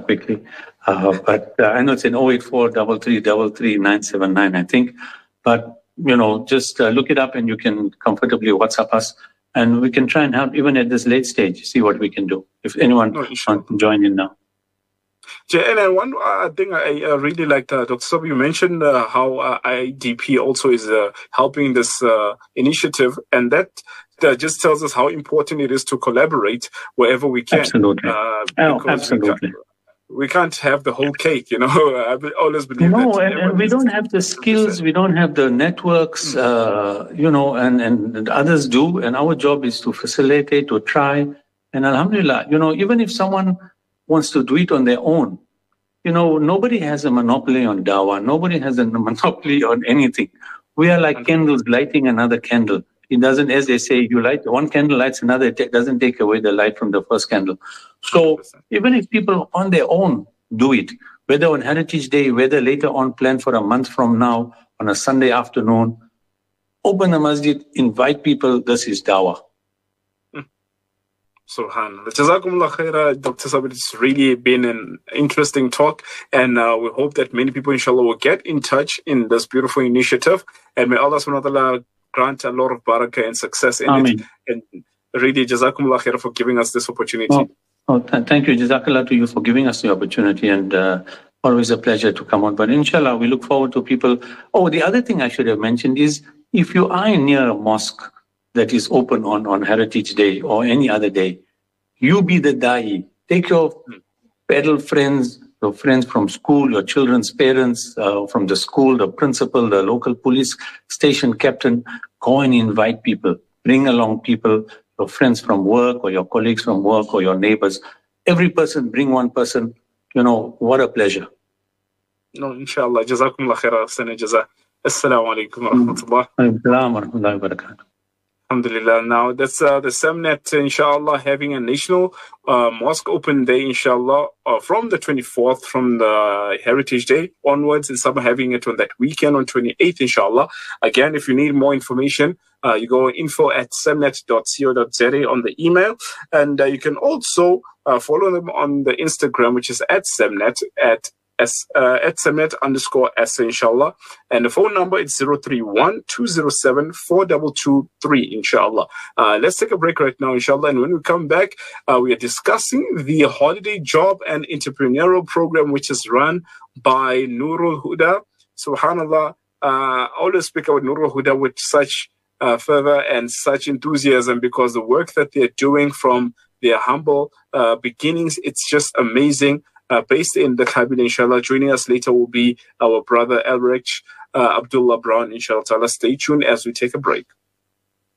up quickly. But I know it's in 084-3333-979, I think. But, just look it up and you can comfortably WhatsApp us. And we can try and help even at this late stage, see what we can do. If anyone wants to join in now. And one thing I really liked, Dr. Sabi, you mentioned how IDP also is helping this initiative, and that just tells us how important it is to collaborate wherever we can. Absolutely. Absolutely. We can't have the whole cake, I've always believed that. No, and we don't have the skills, we don't have the networks, and others do. And our job is to facilitate, to try. And alhamdulillah, even if someone wants to do it on their own, nobody has a monopoly on dawah. Nobody has a monopoly on anything. We are like candles lighting another candle. It doesn't, as they say, you light one candle, lights another, it doesn't take away the light from the first candle. So 100%. Even if people on their own do it, whether on Heritage Day, whether later on planned for a month from now, on a Sunday afternoon, open the masjid, invite people, this is dawah. Subhanallah. Jazakumullah khaira, Dr. Sabir. It's really been an interesting talk, and we hope that many people, inshallah, will get in touch in this beautiful initiative. And may Allah subhanahu wa ta'ala grant a lot of barakah and success in it. And really, Jazakumullah khaira for giving us this opportunity. Thank you. Jazakallah to you for giving us the opportunity, and always a pleasure to come on. But inshallah, we look forward to people. Oh, the other thing I should have mentioned is if you are near a mosque that is open on Heritage Day or any other day, you be the da'i. Take your pedal friends, your friends from school, your children's parents, from the school, the principal, the local police station captain. Go and invite people. Bring along people, your friends from work or your colleagues from work or your neighbors. Every person, bring one person. What a pleasure. No, inshallah. Jazakumullah khaira, sana jaza. Assalamu alaikum wa rahmatullah. Assalamu alaikum wa barakatuh. Alhamdulillah. Now, that's the SEMNET, inshallah, having a national mosque open day, inshallah, from the 24th, from the Heritage Day onwards, and some are having it on that weekend on 28th, inshallah. Again, if you need more information, you go info@semnet.co.za on the email, and you can also follow them on the Instagram, which is @semnet, at @semnet_SA, inshallah. And the phone number is 031-207-4223, inshallah. Let's take a break right now, inshallah. And when we come back, we are discussing the holiday job and entrepreneurial program, which is run by Nurul Huda. Subhanallah, I always speak about Nurul Huda with such fervor and such enthusiasm, because the work that they're doing from their humble beginnings, it's just amazing. Based in the Kabila, inshallah. Joining us later will be our brother Elrich Abdullah Brown, inshallah. Stay tuned as we take a break.